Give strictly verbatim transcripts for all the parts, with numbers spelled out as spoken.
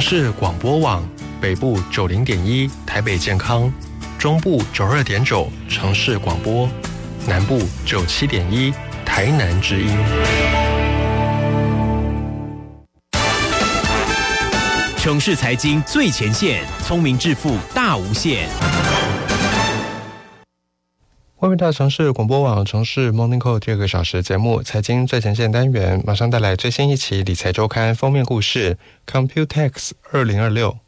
市广播网，北部九零点一台北健康，中部九二点九城市广播，南部九七点一台南之音。 城市财经最前线，聪明致富大无限。 外面大城市广播网城市 Morning Call 第二个小时节目财经最前线单元，马上带来最新一期理财周刊封面故事 Computex 二零二六。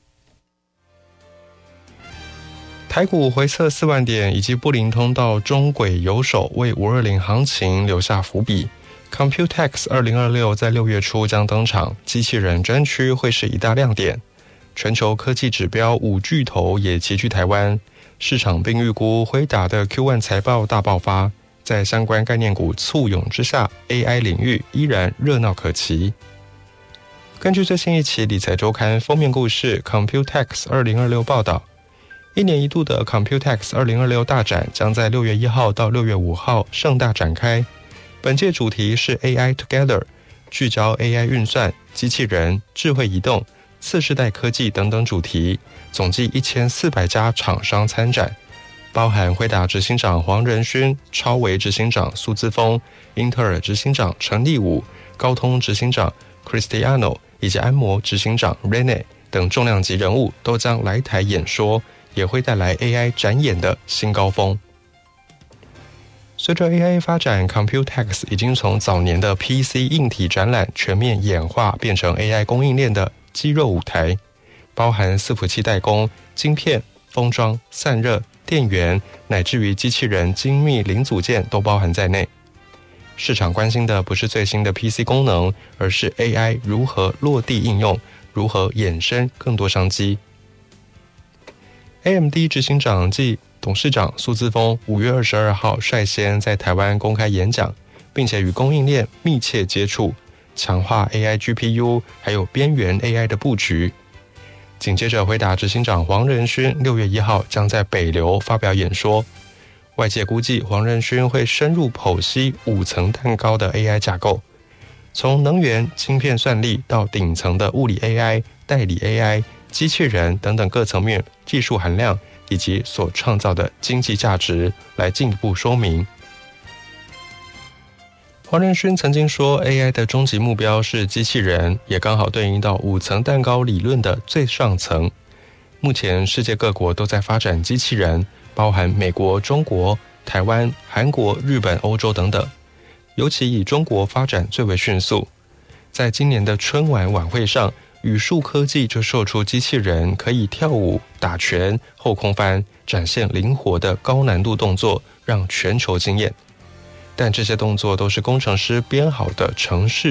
台股回测四万点，以及布林通道中轨游手为五二零行情留下伏笔。Computex 二零二六在六月初将登场，机器人专区会是一大亮点。全球科技指标五巨头也齐聚台湾，市场并预估辉达的 Q 一 财报大爆发，在相关概念股簇拥之下 ，A I 领域依然热闹可期。根据最新一期理财周刊封面故事 Computex 二零二六报道，一年一度的 Computex 二零二六大展将在六月一号到六月五号盛大展开。本届主题是 A I Together， 聚焦 A I 运算、机器人、智慧移动、次世代科技等等主题，总计一千四百家厂商参展，包含辉达执行长黄仁勋、超微执行长苏姿丰、英特尔执行长陈立武、高通执行长 Cristiano 以及安摩执行长 Rene 等重量级人物都将来台演说，也会带来 A I 展演的新高峰。随着 A I 发展 Computex 已经从早年的 P C 硬体展览全面演化，变成 A I 供应链的肌肉舞台，包含伺服器代工、晶片、封装、散热、电源，乃至于机器人精密零组件都包含在内。市场关心的不是最新的 P C 功能，而是 A I 如何落地应用，如何衍生更多商机。A M D 执行长暨董事长苏姿丰五月二十二号率先在台湾公开演讲，并且与供应链密切接触，强化 A I G P U 还有边缘 A I 的布局。紧接着辉达执行长黄仁勋六月一号将在北流发表演说，外界估计黄仁勋会深入剖析五层蛋糕的 A I 架构，从能源、晶片算力到顶层的物理 A I、代理 A I、机器人等等各层面技术含量以及所创造的经济价值来进一步说明。黄仁勋曾经说 A I 的终极目标是机器人，也刚好对应到五层蛋糕理论的最上层。目前世界各国都在发展机器人，包含美国、中国、台湾、韩国、日本、欧洲等等，尤其以中国发展最为迅速。在今年的春晚晚会上，宇树科技就秀出机器人可以跳舞、打拳、后空翻，展现灵活的高难度动作，让全球惊艳。但这些动作都是工程师编好的程式